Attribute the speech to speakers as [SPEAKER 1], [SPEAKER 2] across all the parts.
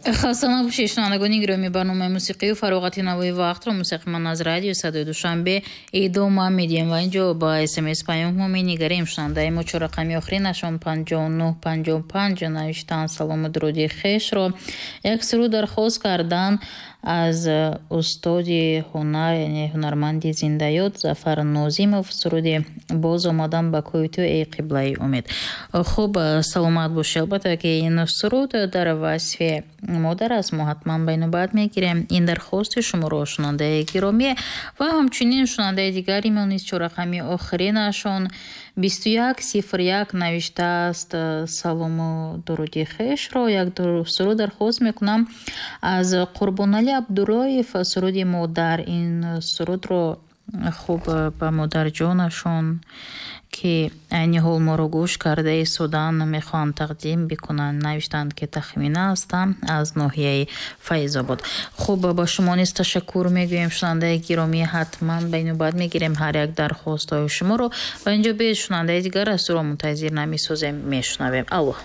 [SPEAKER 1] خسته نباشید شنوندگان گرامی. برنامه موسیقی و فراغت نوای وقت را موسیقیمان از رادیو صدای دوشنبه ادامه میدیم و اینجا با SMS پیام ها می‌نگریم. شنونده ما چهار رقمی آخری نشان 5955 نوشتن سلام و درودی خوش را یک سرود درخواست کردن از استاد هنر یعنی هنرمند زنده‌یاد ظفر ناظیمов. سرودی باز آمدن به کوی تو ای قبله امید. خوب سلامت باش. البته که این سرود در وصف مادر است، ما حتما بین بعد میگیریم. این درخواست شما رو شنونده گرامی و همچنین شنونده دیگری ما نیست چهار رقمی آخرینشون 2101 نوشته است سلام و درودی خوش را یک سرود درخواست میکنم از قربانعلی عبدالرایف. سرودی مادر. این سرود رو خوب به مادر جانشون که این حال ما رو گوش کرده سودان میخوان تقدیم بکنن. نوشتند که تخمینه هستم از ناحیه فیض آباد. خوب با شما نیست تشکر میگویم شنونده گرامی. حتما بین بعد میگیریم هر یک درخواست های شما رو و اینجا به شنونده دیگر از رو منتظر نمیسازیم میشنویم.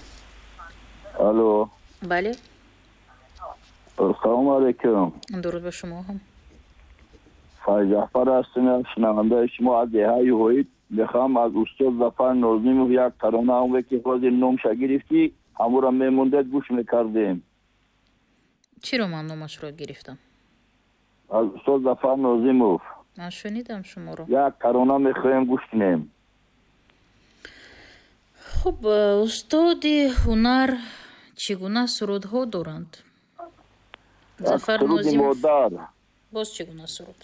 [SPEAKER 2] الو.
[SPEAKER 1] بله.
[SPEAKER 2] سلام علیکم.
[SPEAKER 1] درود به شما هم.
[SPEAKER 2] فیض جعفر هستم شنونده شما از دهه یوهید. میخوام از استاد ظفر ناظیمov یک ترانه هم که خود نامش گرفتی همون را میمونده گوش میکردیم.
[SPEAKER 1] چرا من نامش رو گرفتم؟
[SPEAKER 2] از استاد ظفر ناظیمov.
[SPEAKER 1] من شنیدم شما رو.
[SPEAKER 2] یک ترانه میخوایم گوش کنیم.
[SPEAKER 1] خب استاد هنر چگونه سرودها دارند؟ ظفر ناظیمov باز چگونه سرود؟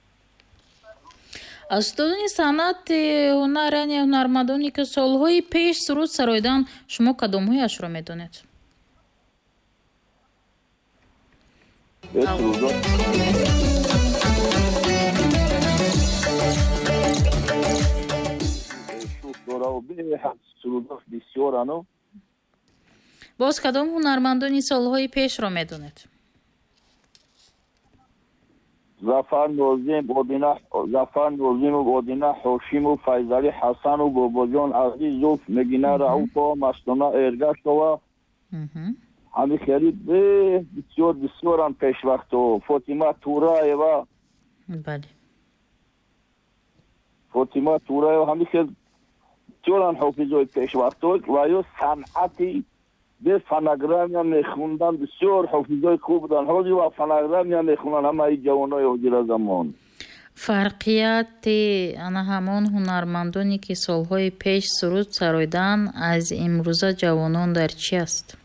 [SPEAKER 1] استادان صنعت هنر یعنی هنرمندانی که سالهای پیش سرود سراییدن شما کدامهایش را میدانید؟ باز کدام هنرمندانی سالهای پیش را میدانید؟
[SPEAKER 2] ظفر ناظیمov آدینه حاشیمov فیضعلی حسنov باباجان عزیزov نگینه رعوفا مستانه ارگشتова همین خیلی بسیار بسیار هم پیشوقت و فاطمه تورایوا.
[SPEAKER 1] بله.
[SPEAKER 2] فاطمه تورایوا همین خیلی بسیار هم حافظای پیشوقت و یا صنعتی به فنگرامی هم میخوندن بسیار حافظای خوب بودن. حالی و فنگرامی هم میخوندن همه ای جوانای حاضر زمان.
[SPEAKER 1] فرقیت همون هنرمندانی که سالهای پیش سرود سراییدن از امروزه جوانان در چی است؟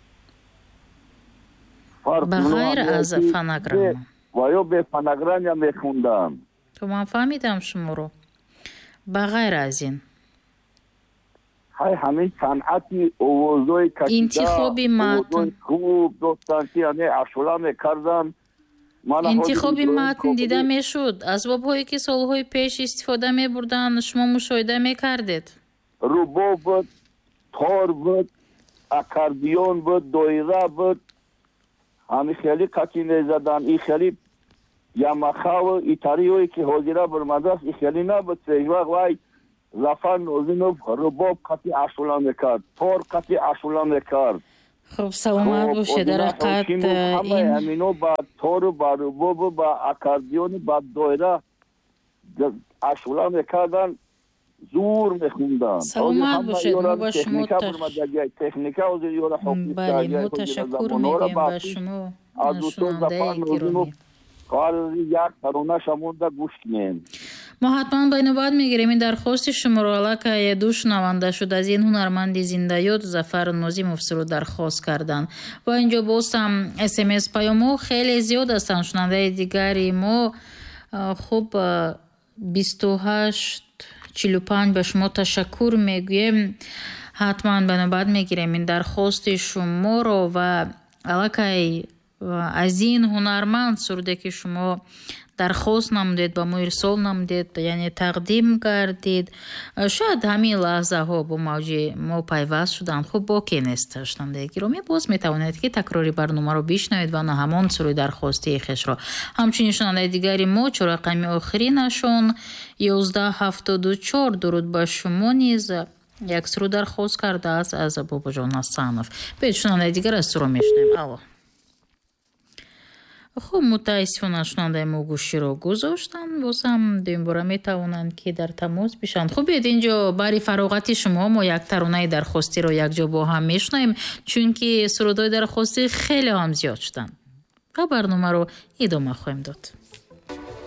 [SPEAKER 1] بغیر از فنگرام
[SPEAKER 2] و یا به فنگرامی هم میخوندن.
[SPEAKER 1] تو من فهمیدم شما رو. بغیر از این
[SPEAKER 2] های همین صنعتی اوازوی کشیده
[SPEAKER 1] انتخابی متن
[SPEAKER 2] خوب دوستان که یعنی اشولا میکردن.
[SPEAKER 1] انتخابی متن دیده میشد. اسباب هایی که سالهای پیش استفاده میبردن شما مشاهده میکردید؟
[SPEAKER 2] رباب بود، تار بود، اکاردیون بود، دایره بود. همین خیلی کتی میزدن. این خیلی یمخه و ایتاری هایی که حاضره برمده است این خیلی نبود. سیجوه وای ظفر ناظیمov رباب قطعی اشولا میکرد، تار قطعی اشولا میکرد.
[SPEAKER 1] خب سلامت باشه. در حقیقت
[SPEAKER 2] این همینو با تار و با رباب و با اکاردیون و با دایره اشولا میکردن زور میخوندن.
[SPEAKER 1] سلامت باشه. ما با شما
[SPEAKER 2] تکنیکه و زیور حقیقی
[SPEAKER 1] بله ما تشکر میگیم با شما شنونده گرامی.
[SPEAKER 2] قرار یک ترانه شمونده گوش کنیم.
[SPEAKER 1] ما حتما بین بعد میگیریم. این درخواست شما رو علاقه دو شنونده شد از این هنرمند زنده‌یاد ظفر ناظیمov سرود درخواست کردن و اینجا باز هم SMS پیامو خیلی زیاد هستن. شنونده دیگری ما خوب 2845 به شما تشکر میگویم. حتما بین بعد میگیریم این درخواست شما رو و علاقه از این هنرمند سروده که شما درخواست نمودید با ما ارسال نمودید یعنی تقدیم کردید شاید همین لحظه ها با موجی ما پیوست شدن. خب باکی نیست شنونده گرامی. باز میتوانید که تکراری برنامه رو بشنوید و همان سروی درخواستی خش رو. همچنین شنونده دیگری ما چهار رقمی آخری نشون 1174 درود با شما نیز یک سرود درخواست کرده است از بابا جان حسنов. به شنونده دیگر از سرو میشنیم. хуб, мутаассифона шунавандаи мо гӯширо гузоштанд. боз ҳам дуюмбора метавонанд ки дар тамос бишанд. хуб, биёед инҷо баъри фароғати шумо мо як таронаи дархостиро якҷо бо ҳам мешунавем, чунки сурудҳои дархостӣ хеле ҳам зиёд шуданд ва барномаро идома хоҳем дод.